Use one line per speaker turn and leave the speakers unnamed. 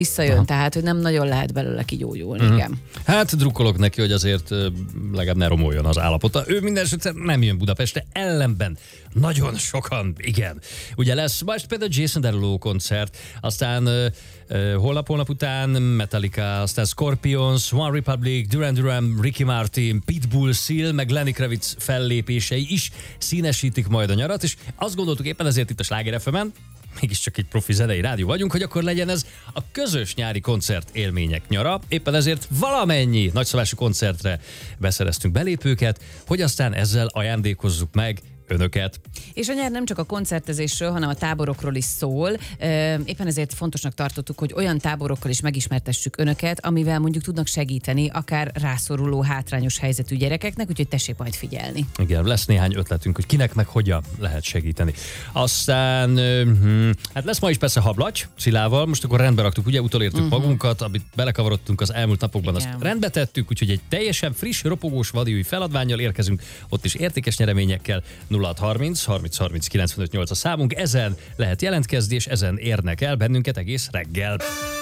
visszajön, tehát hogy nem nagyon lehet belőle kigyógyulni, igen.
Hát drukkolok neki, hogy azért legalább ne romoljon az állapota. Ő minden esetre nem jön Budapestre, ellenben nagyon sokan, igen. Ugye lesz most például Jason Derulo koncert, aztán holnap után Metallica, aztán Scorpions, One Republic, Duran Duran, Ricky Martin, Pitbull, Seal, meg Lenny Kravitz fellépései is színesítik majd a nyarat, és azt gondoltuk éppen ezért itt a Sláger FM-en, mégiscsak egy profi zenei rádió vagyunk, hogy akkor legyen ez a közös nyári koncert élmények nyara. Éppen ezért valamennyi nagyszabású koncertre beszereztünk belépőket, hogy aztán ezzel ajándékozzuk meg önöket.
És a nyár nem csak a koncertezésről, hanem a táborokról is szól. Éppen ezért fontosnak tartottuk, hogy olyan táborokkal is megismertessük önöket, amivel mondjuk tudnak segíteni akár rászoruló, hátrányos helyzetű gyerekeknek, úgyhogy tessék majd figyelni.
Igen, lesz néhány ötletünk, hogy kinek meg hogyan lehet segíteni. Aztán, hát lesz ma is persze hablagy Cilával, most akkor rendbe raktuk, ugye utolértük magunkat, amit belekavarodtunk az elmúlt napokban, azt rendbe tettük, úgyhogy egy teljesen friss, ropogós vadiúj feladvánnyal érkezünk, ott is értékes nyereményekkel. 0630 30 30 95 8 a számunk, ezen lehet jelentkezni, és ezen érnek el bennünket egész reggel.